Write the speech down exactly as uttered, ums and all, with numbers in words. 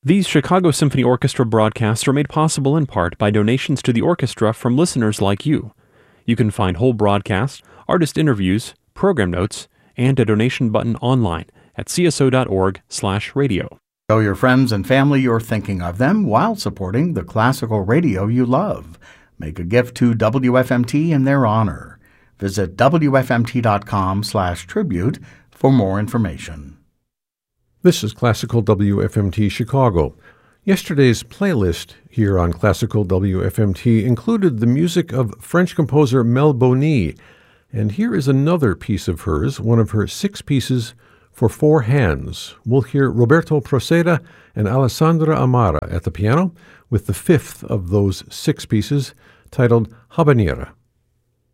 These Chicago Symphony Orchestra broadcasts are made possible in part by donations to the orchestra from listeners like you. You can find whole broadcasts, artist interviews, program notes, and a donation button online at c s o dot org slash radio. Show your friends and family you're thinking of them while supporting the classical radio you love. Make a gift to W F M T in their honor. Visit w f m t dot com slash tribute for more information. This is Classical W F M T Chicago. Yesterday's playlist here on Classical W F M T included the music of French composer Mel Boni, and here is another piece of hers, one of her six pieces for four hands. We'll hear Roberto Proceda and Alessandra Amara at the piano with the fifth of those six pieces, titled Habanera.